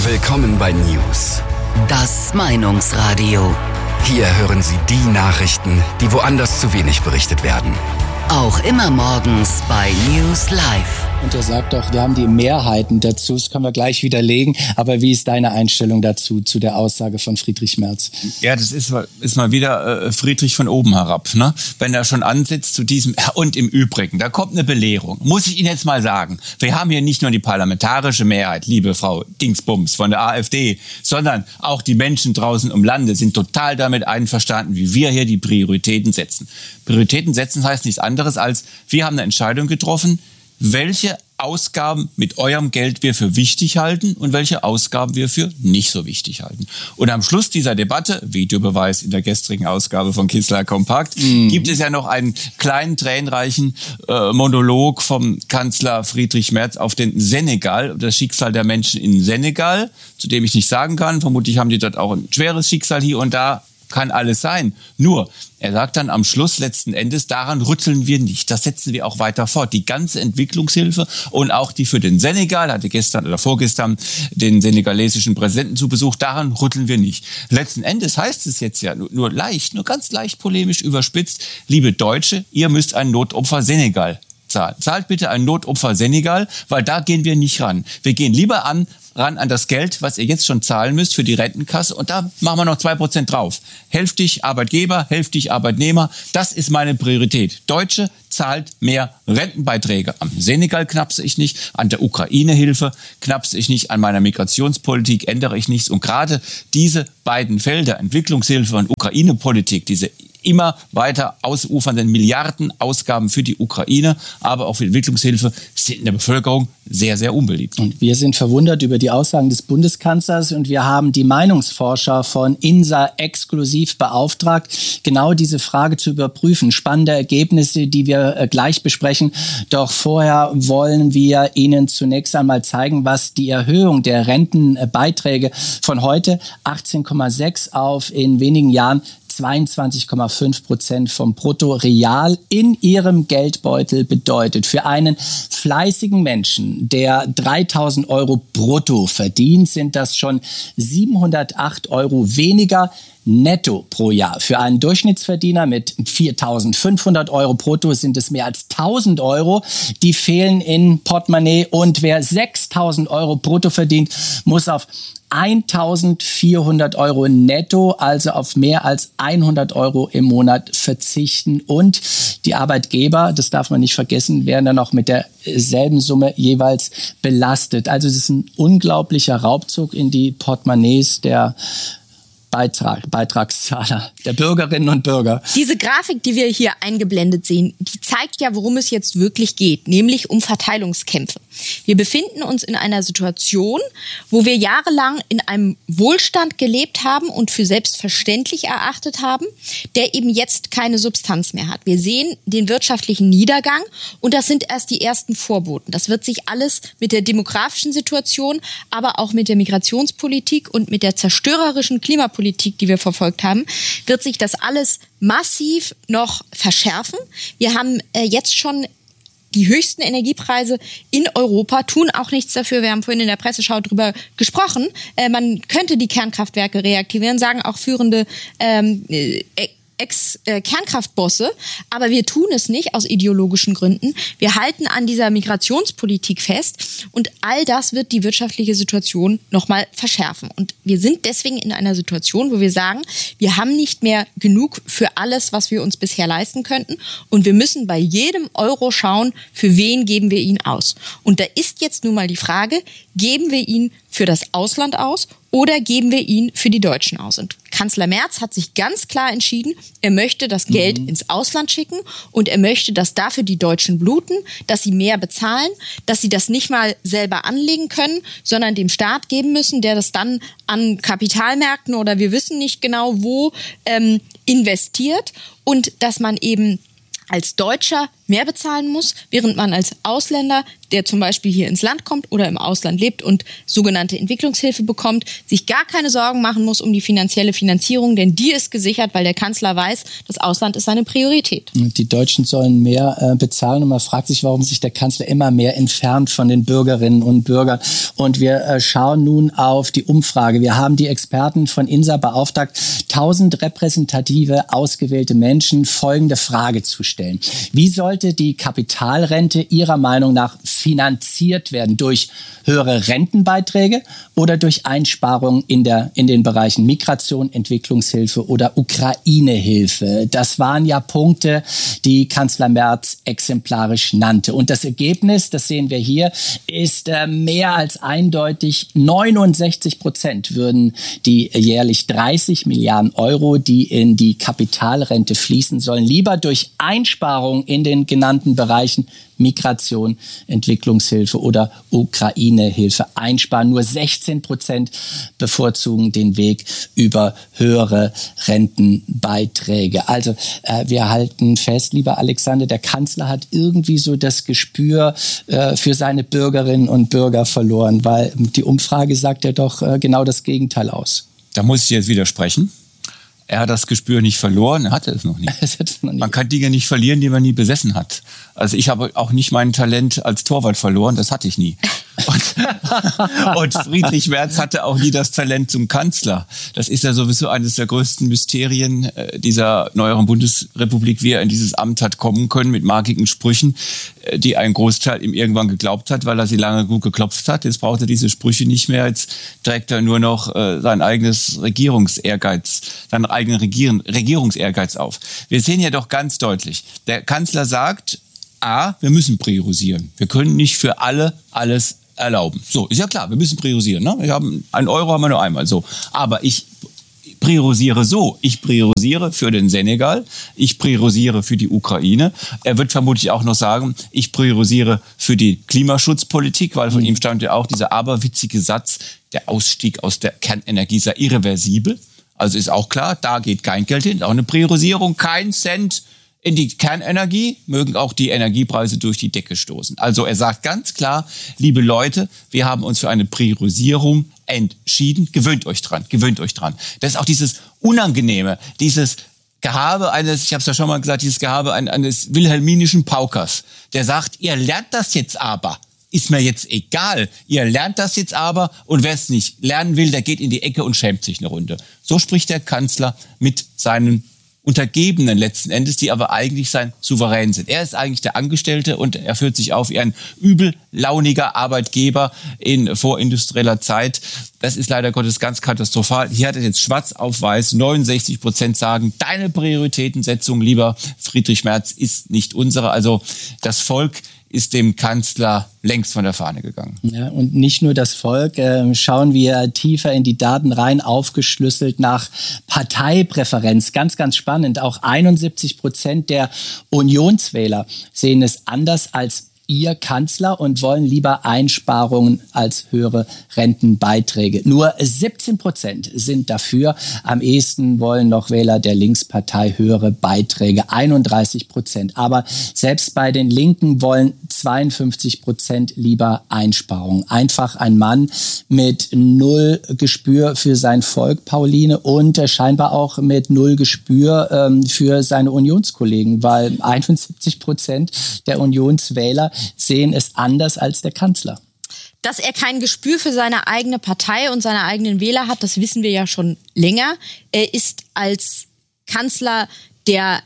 Willkommen bei News. Das Meinungsradio. Hier hören Sie die Nachrichten, die woanders zu wenig berichtet werden. Auch immer morgens bei News Live. Und er sagt doch, wir haben die Mehrheiten dazu, das können wir gleich widerlegen. Aber wie ist deine Einstellung dazu, zu der Aussage von Friedrich Merz? Ja, das ist mal wieder Friedrich von oben herab, ne? Wenn er schon ansetzt zu diesem, und im Übrigen, da kommt eine Belehrung. Muss ich Ihnen jetzt mal sagen, wir haben hier nicht nur die parlamentarische Mehrheit, liebe Frau Dingsbums von der AfD, sondern auch die Menschen draußen im Lande sind total damit einverstanden, wie wir hier die Prioritäten setzen. Prioritäten setzen heißt nichts anderes als, wir haben eine Entscheidung getroffen, welche Ausgaben mit eurem Geld wir für wichtig halten und welche Ausgaben wir für nicht so wichtig halten. Und am Schluss dieser Debatte, Videobeweis in der gestrigen Ausgabe von Kistler Kompakt, gibt es ja noch einen kleinen, tränenreichen Monolog vom Kanzler Friedrich Merz auf den Senegal, das Schicksal der Menschen in Senegal, zu dem ich nicht sagen kann. Vermutlich haben die dort auch ein schweres Schicksal hier und da. Kann alles sein. Nur, er sagt dann am Schluss letzten Endes, daran rütteln wir nicht. Das setzen wir auch weiter fort. Die ganze Entwicklungshilfe und auch die für den Senegal, hatte gestern oder vorgestern den senegalesischen Präsidenten zu Besuch, daran rütteln wir nicht. Letzten Endes heißt es jetzt ja nur ganz leicht polemisch überspitzt, liebe Deutsche, ihr müsst ein Notopfer Senegal zahlen. Zahlt bitte ein Notopfer Senegal, weil da gehen wir nicht ran. Wir gehen lieber ran an das Geld, was ihr jetzt schon zahlen müsst für die Rentenkasse und da machen wir noch 2% drauf. Hälftig Arbeitgeber, hälftig Arbeitnehmer, das ist meine Priorität. Deutsche zahlt mehr Rentenbeiträge. Am Senegal knapse ich nicht, an der Ukraine-Hilfe knapse ich nicht, an meiner Migrationspolitik ändere ich nichts. Und gerade diese beiden Felder, Entwicklungshilfe und Ukraine-Politik, diese immer weiter ausufernden Milliardenausgaben für die Ukraine, aber auch für Entwicklungshilfe, sind in der Bevölkerung sehr, sehr unbeliebt. Und wir sind verwundert über die Aussagen des Bundeskanzlers und wir haben die Meinungsforscher von INSA exklusiv beauftragt, genau diese Frage zu überprüfen. Spannende Ergebnisse, die wir gleich besprechen. Doch vorher wollen wir Ihnen zunächst einmal zeigen, was die Erhöhung der Rentenbeiträge von heute 18,6 auf in wenigen Jahren 22,5% vom Brutto real in ihrem Geldbeutel bedeutet. Für einen fleißigen Menschen, der 3.000 Euro brutto verdient, sind das schon 708 Euro weniger netto pro Jahr. Für einen Durchschnittsverdiener mit 4.500 Euro brutto sind es mehr als 1.000 Euro, die fehlen in Portemonnaie. Und wer 6.000 Euro brutto verdient, muss auf 1.400 Euro netto, also auf mehr als 100 Euro im Monat verzichten. Und die Arbeitgeber, das darf man nicht vergessen, werden dann auch mit derselben Summe jeweils belastet. Also es ist ein unglaublicher Raubzug in die Portemonnaies der Beitragszahler, der Bürgerinnen und Bürger. Diese Grafik, die wir hier eingeblendet sehen, die zeigt ja, worum es jetzt wirklich geht, nämlich um Verteilungskämpfe. Wir befinden uns in einer Situation, wo wir jahrelang in einem Wohlstand gelebt haben und für selbstverständlich erachtet haben, der eben jetzt keine Substanz mehr hat. Wir sehen den wirtschaftlichen Niedergang und das sind erst die ersten Vorboten. Das wird sich alles mit der demografischen Situation, aber auch mit der Migrationspolitik und mit der zerstörerischen Klimapolitik, die wir verfolgt haben, wird sich das alles massiv noch verschärfen. Wir haben jetzt schon die höchsten Energiepreise in Europa, tun auch nichts dafür. Wir haben vorhin in der Presseschau drüber gesprochen. Man könnte die Kernkraftwerke reaktivieren, sagen auch führende Ex-Kernkraftbosse, aber wir tun es nicht aus ideologischen Gründen. Wir halten an dieser Migrationspolitik fest und all das wird die wirtschaftliche Situation nochmal verschärfen. Und wir sind deswegen in einer Situation, wo wir sagen, wir haben nicht mehr genug für alles, was wir uns bisher leisten könnten und wir müssen bei jedem Euro schauen, für wen geben wir ihn aus. Und da ist jetzt nun mal die Frage, geben wir ihn für das Ausland aus oder geben wir ihn für die Deutschen aus? Und Kanzler Merz hat sich ganz klar entschieden, er möchte das Geld ins Ausland schicken und er möchte, dass dafür die Deutschen bluten, dass sie mehr bezahlen, dass sie das nicht mal selber anlegen können, sondern dem Staat geben müssen, der das dann an Kapitalmärkten oder wir wissen nicht genau wo investiert und dass man eben als Deutscher mehr bezahlen muss, während man als Ausländer der zum Beispiel hier ins Land kommt oder im Ausland lebt und sogenannte Entwicklungshilfe bekommt, sich gar keine Sorgen machen muss um die finanzielle Finanzierung, denn die ist gesichert, weil der Kanzler weiß, das Ausland ist seine Priorität. Die Deutschen sollen mehr bezahlen und man fragt sich, warum sich der Kanzler immer mehr entfernt von den Bürgerinnen und Bürgern. Und wir schauen nun auf die Umfrage. Wir haben die Experten von INSA beauftragt, 1000 repräsentative ausgewählte Menschen folgende Frage zu stellen. Wie sollte die Kapitalrente Ihrer Meinung nach finanziert werden? Durch höhere Rentenbeiträge oder durch Einsparungen in den Bereichen Migration, Entwicklungshilfe oder Ukraine-Hilfe? Das waren ja Punkte, die Kanzler Merz exemplarisch nannte. Und das Ergebnis, das sehen wir hier, ist mehr als eindeutig. 69% würden die jährlich 30 Milliarden Euro, die in die Kapitalrente fließen sollen, lieber durch Einsparungen in den genannten Bereichen Migration, Entwicklungshilfe oder Ukraine-Hilfe einsparen. Nur 16% bevorzugen den Weg über höhere Rentenbeiträge. Also wir halten fest, lieber Alexander, der Kanzler hat irgendwie so das Gespür für seine Bürgerinnen und Bürger verloren, weil die Umfrage sagt ja doch genau das Gegenteil aus. Da muss ich jetzt widersprechen. Er hat das Gespür nicht verloren, er hatte es noch nicht. Man kann Dinge nicht verlieren, die man nie besessen hat. Also ich habe auch nicht mein Talent als Torwart verloren, das hatte ich nie. Und Friedrich Merz hatte auch nie das Talent zum Kanzler. Das ist ja sowieso eines der größten Mysterien dieser neueren Bundesrepublik, wie er in dieses Amt hat kommen können mit markigen Sprüchen, die ein Großteil ihm irgendwann geglaubt hat, weil er sie lange gut geklopft hat. Jetzt braucht er diese Sprüche nicht mehr. Jetzt trägt er nur noch sein eigenes seinen eigenen Regierungsehrgeiz auf. Wir sehen ja doch ganz deutlich, der Kanzler sagt, wir müssen priorisieren. Wir können nicht für alle alles erlauben. So, ist ja klar, wir müssen priorisieren. Ne? Wir haben 1 Euro haben wir nur einmal. So, aber ich priorisiere so. Ich priorisiere für den Senegal. Ich priorisiere für die Ukraine. Er wird vermutlich auch noch sagen, ich priorisiere für die Klimaschutzpolitik, weil von ihm stammt ja auch dieser aberwitzige Satz, der Ausstieg aus der Kernenergie sei irreversibel. Also ist auch klar, da geht kein Geld hin. Auch eine Priorisierung, kein Cent in die Kernenergie, mögen auch die Energiepreise durch die Decke stoßen. Also er sagt ganz klar, liebe Leute, wir haben uns für eine Priorisierung entschieden. Gewöhnt euch dran. Das ist auch dieses Unangenehme, dieses Gehabe eines, ich habe es ja schon mal gesagt, dieses Gehabe eines wilhelminischen Paukers, der sagt, ihr lernt das jetzt aber. Ist mir jetzt egal. Ihr lernt das jetzt aber und wer es nicht lernen will, der geht in die Ecke und schämt sich eine Runde. So spricht der Kanzler mit seinen Untergebenen letzten Endes, die aber eigentlich sein Souverän sind. Er ist eigentlich der Angestellte und er führt sich auf wie ein übellauniger Arbeitgeber in vorindustrieller Zeit. Das ist leider Gottes ganz katastrophal. Hier hat er jetzt schwarz auf weiß, 69% sagen, deine Prioritätensetzung, lieber Friedrich Merz, ist nicht unsere. Also das Volk ist dem Kanzler längst von der Fahne gegangen. Ja, und nicht nur das Volk. Schauen wir tiefer in die Daten rein, aufgeschlüsselt nach Parteipräferenz. Ganz, ganz spannend. Auch 71% der Unionswähler sehen es anders als ihr Kanzler und wollen lieber Einsparungen als höhere Rentenbeiträge. Nur 17% sind dafür. Am ehesten wollen noch Wähler der Linkspartei höhere Beiträge, 31%. Aber selbst bei den Linken wollen 52% lieber Einsparungen. Einfach ein Mann mit null Gespür für sein Volk, Pauline, und scheinbar auch mit null Gespür für seine Unionskollegen, weil 71% der Unionswähler sehen es anders als der Kanzler. Dass er kein Gespür für seine eigene Partei und seine eigenen Wähler hat, das wissen wir ja schon länger. Er ist als Kanzler der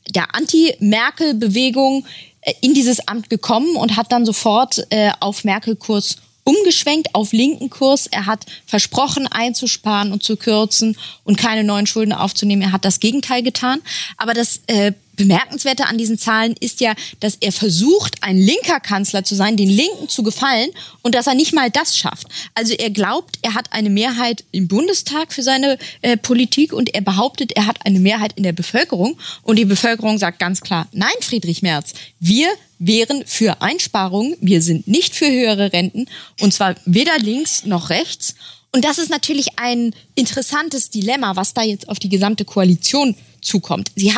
Anti-Merkel-Bewegung in dieses Amt gekommen und hat dann sofort auf Merkel-Kurs umgeschwenkt, auf linken Kurs. Er hat versprochen, einzusparen und zu kürzen und keine neuen Schulden aufzunehmen. Er hat das Gegenteil getan. Aber das Bemerkenswerte an diesen Zahlen ist ja, dass er versucht, ein linker Kanzler zu sein, den Linken zu gefallen und dass er nicht mal das schafft. Also er glaubt, er hat eine Mehrheit im Bundestag für seine Politik und er behauptet, er hat eine Mehrheit in der Bevölkerung und die Bevölkerung sagt ganz klar, nein, Friedrich Merz, wir wären für Einsparungen, wir sind nicht für höhere Renten und zwar weder links noch rechts. Und das ist natürlich ein interessantes Dilemma, was da jetzt auf die gesamte Koalition zukommt. Sie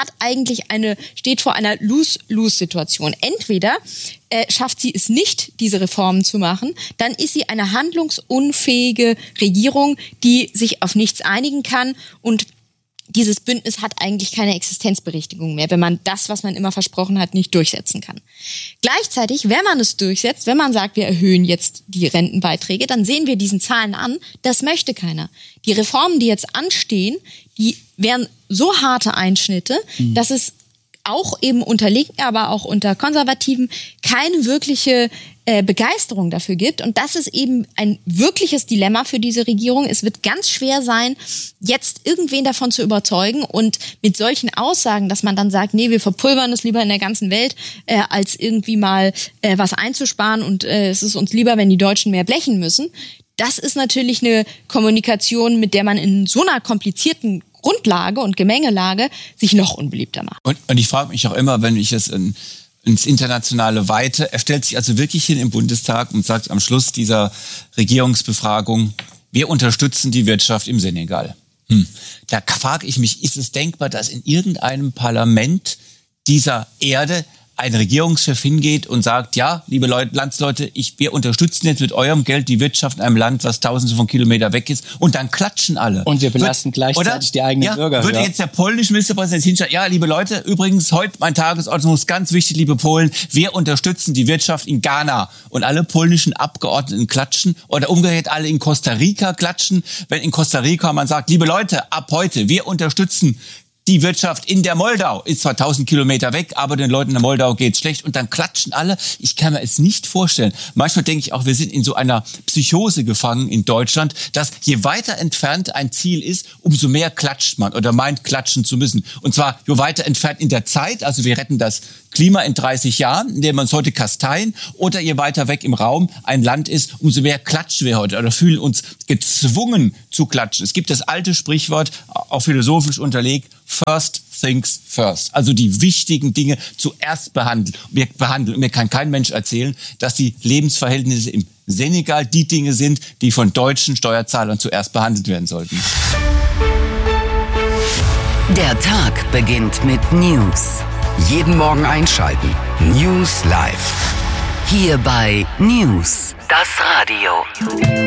steht vor einer Lose-Lose-Situation. Entweder schafft sie es nicht, diese Reformen zu machen, dann ist sie eine handlungsunfähige Regierung, die sich auf nichts einigen kann, und dieses Bündnis hat eigentlich keine Existenzberechtigung mehr, wenn man das, was man immer versprochen hat, nicht durchsetzen kann. Gleichzeitig, wenn man es durchsetzt, wenn man sagt, wir erhöhen jetzt die Rentenbeiträge, dann sehen wir diesen Zahlen an, das möchte keiner. Die Reformen, die jetzt anstehen, die wären so harte Einschnitte, dass es auch eben unter Linken, aber auch unter Konservativen keine wirkliche Begeisterung dafür gibt. Und das ist eben ein wirkliches Dilemma für diese Regierung. Es wird ganz schwer sein, jetzt irgendwen davon zu überzeugen, und mit solchen Aussagen, dass man dann sagt, nee, wir verpulvern es lieber in der ganzen Welt, als irgendwie mal was einzusparen, und es ist uns lieber, wenn die Deutschen mehr blechen müssen. Das ist natürlich eine Kommunikation, mit der man in so einer komplizierten Grundlage und Gemengelage sich noch unbeliebter macht. Und ich frage mich auch immer, wenn ich es ins Internationale weite, er stellt sich also wirklich hin im Bundestag und sagt am Schluss dieser Regierungsbefragung, wir unterstützen die Wirtschaft im Senegal. Da frage ich mich, ist es denkbar, dass in irgendeinem Parlament dieser Erde ein Regierungschef hingeht und sagt, ja, liebe Landsleute, wir unterstützen jetzt mit eurem Geld die Wirtschaft in einem Land, was tausende von Kilometern weg ist, und dann klatschen alle. Und wir belasten gleichzeitig die eigenen Bürger. Würde jetzt der polnische Ministerpräsident hinstellen, ja, liebe Leute, übrigens, heute mein Tagesordnung ist ganz wichtig, liebe Polen, wir unterstützen die Wirtschaft in Ghana, und alle polnischen Abgeordneten klatschen, oder umgekehrt alle in Costa Rica klatschen, wenn in Costa Rica man sagt, liebe Leute, ab heute, wir unterstützen die Wirtschaft in der Moldau, ist zwar 1000 Kilometer weg, aber den Leuten in der Moldau geht's schlecht, und dann klatschen alle. Ich kann mir es nicht vorstellen. Manchmal denke ich auch, wir sind in so einer Psychose gefangen in Deutschland, dass je weiter entfernt ein Ziel ist, umso mehr klatscht man oder meint, klatschen zu müssen. Und zwar je weiter entfernt in der Zeit, also wir retten das Klima in 30 Jahren, indem wir uns heute kasteien, oder je weiter weg im Raum ein Land ist, umso mehr klatschen wir heute oder fühlen uns gezwungen zu klatschen. Es gibt das alte Sprichwort, auch philosophisch unterlegt, first things first. Also die wichtigen Dinge zuerst behandeln. Und mir kann kein Mensch erzählen, dass die Lebensverhältnisse im Senegal die Dinge sind, die von deutschen Steuerzahlern zuerst behandelt werden sollten. Der Tag beginnt mit News. Jeden Morgen einschalten. News Live. Hier bei News, das Radio.